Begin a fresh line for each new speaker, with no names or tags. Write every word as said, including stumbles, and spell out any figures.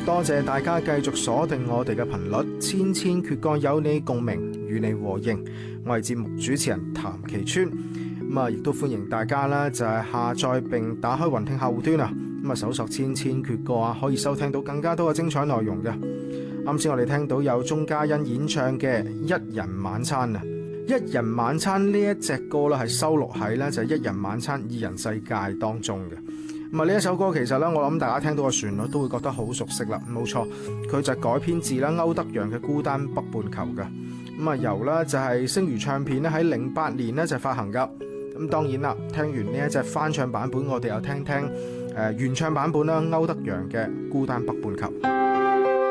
多謝大家繼續鎖定我哋嘅頻率，千千闕歌有你共鳴，與你和應。我係節目主持人譚其川，咁啊，亦都歡迎大家啦，就係下載並打開雲聽客戶端啊，咁啊，搜索千千闕歌啊，可以收聽到更加多嘅精彩內容嘅。啱先我哋聽到有鐘嘉欣演唱嘅《一人晚餐》啊，《一人晚餐》呢一隻歌啦，係收錄喺咧就係《一人晚餐二人世界》當中嘅。咁啊，呢一首歌其實咧，我諗大家聽到個旋律都會覺得好熟悉啦。冇錯，佢就改編自啦歐德陽嘅《孤單北半球》嘅。咁啊，由咧就係星娛唱片咧喺零八年咧就發行噶。咁當然啦，聽完呢一隻翻唱版本，我哋又聽聽誒原唱版本啦，歐德陽嘅《孤單北半球》。